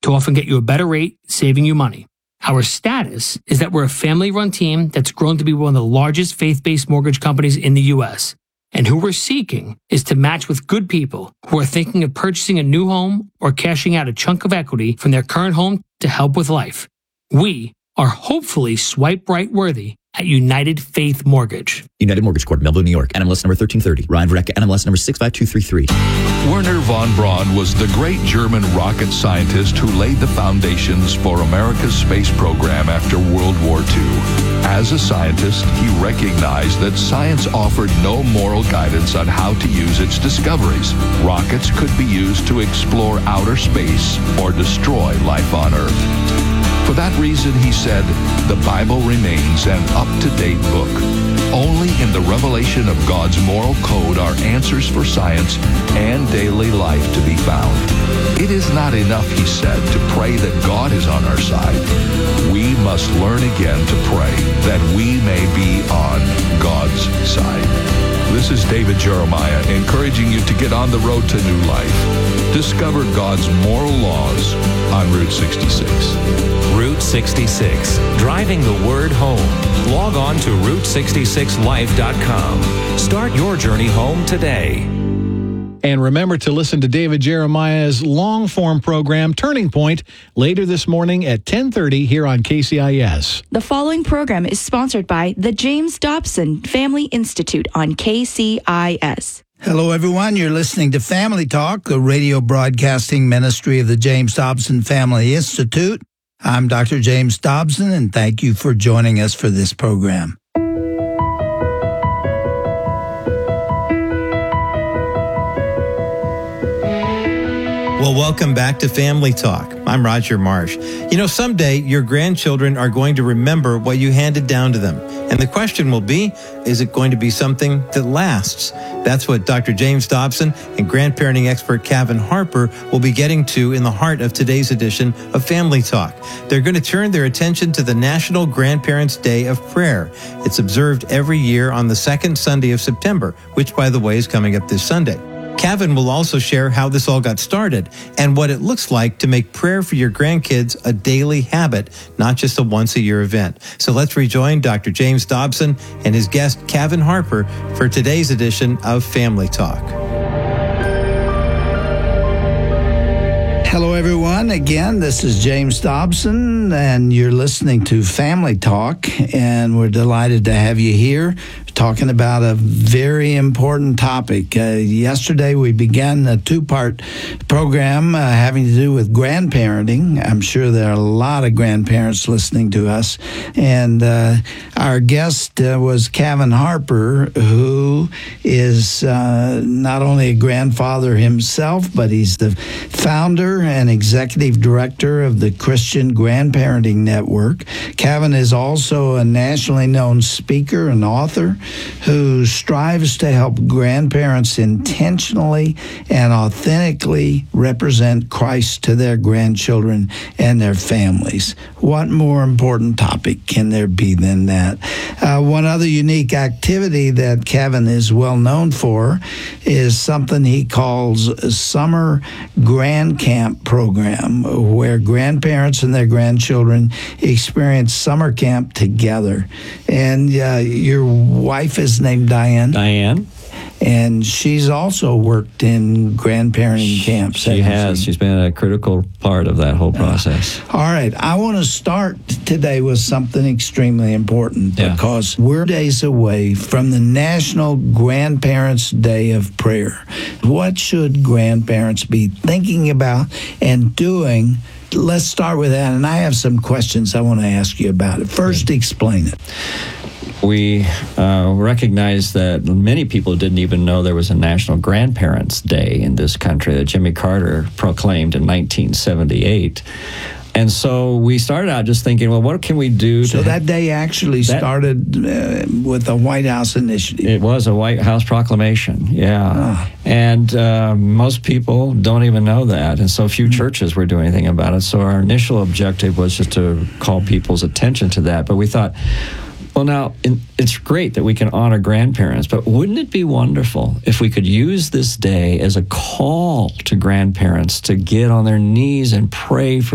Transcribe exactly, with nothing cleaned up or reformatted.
to often get you a better rate, saving you money. Our status is that we're a family-run team that's grown to be one of the largest faith-based mortgage companies in the U S. And who we're seeking is to match with good people who are thinking of purchasing a new home or cashing out a chunk of equity from their current home to help with life. We are hopefully swipe right worthy at United Faith Mortgage. United Mortgage Corp, Melville, New York. N M L S number thirteen thirty. Ryan Vreck, N M L S number six five two three three. Wernher von Braun was the great German rocket scientist who laid the foundations for America's space program after World War Two. As a scientist, he recognized that science offered no moral guidance on how to use its discoveries. Rockets could be used to explore outer space or destroy life on Earth. For that reason, he said, the Bible remains an up-to-date book. Only in the revelation of God's moral code are answers for science and daily life to be found. It is not enough, he said, to pray that God is on our side. We must learn again to pray that we may be on God's side. This is David Jeremiah encouraging you to get on the road to new life. Discover God's moral laws on Route sixty-six. Route sixty-six, driving the word home. Log on to route sixty-six life dot com. Start your journey home today. And remember to listen to David Jeremiah's long-form program, Turning Point, later this morning at ten thirty here on K C I S. The following program is sponsored by the James Dobson Family Institute on K C I S. Hello, everyone. You're listening to Family Talk, the radio broadcasting ministry of the James Dobson Family Institute. I'm Doctor James Dobson, and thank you for joining us for this program. Well, welcome back to Family Talk. I'm Roger Marsh. You know, someday your grandchildren are going to remember what you handed down to them. And the question will be, is it going to be something that lasts? That's what Doctor James Dobson and grandparenting expert Kevin Harper will be getting to in the heart of today's edition of Family Talk. They're going to turn their attention to the National Grandparents' Day of Prayer. It's observed every year on the second Sunday of September, which, by the way, is coming up this Sunday. Kevin will also share how this all got started and what it looks like to make prayer for your grandkids a daily habit, not just a once-a-year event. So let's rejoin Doctor James Dobson and his guest, Kevin Harper, for today's edition of Family Talk. Hello, everyone. Again, this is James Dobson, and you're listening to Family Talk, and we're delighted to have you here talking about a very important topic. Uh, yesterday, we began a two-part program uh, having to do with grandparenting. I'm sure there are a lot of grandparents listening to us, and uh, our guest uh, was Kevin Harper, who is uh, not only a grandfather himself, but he's the founder and executive director of the Christian Grandparenting Network. Kevin is also a nationally known speaker and author who strives to help grandparents intentionally and authentically represent Christ to their grandchildren and their families. What more important topic can there be than that? Uh, one other unique activity that Kevin is well known for is something he calls a Summer Grand Camp program, where grandparents and their grandchildren experience summer camp together. And uh, your wife is named Diane. Diane. And she's also worked in grandparenting camps. She has. She? She's been a critical part of that whole process. Uh, all right. I want to start today with something extremely important yeah. because we're days away from the National Grandparents' Day of Prayer. What should grandparents be thinking about and doing? Let's start with that. And I have some questions I want to ask you about it. First, okay. Explain it. We uh, recognize that many people didn't even know there was a National Grandparents' Day in this country that Jimmy Carter proclaimed in nineteen seventy-eight. And so we started out just thinking, well, what can we do? So to that day actually that, started uh, with a White House initiative. It was a White House proclamation, yeah. Oh. And uh, most people don't even know that. And so few mm-hmm. churches were doing anything about it. So our initial objective was just to call people's attention to that. But we thought, well, now, it's great that we can honor grandparents, but wouldn't it be wonderful if we could use this day as a call to grandparents to get on their knees and pray for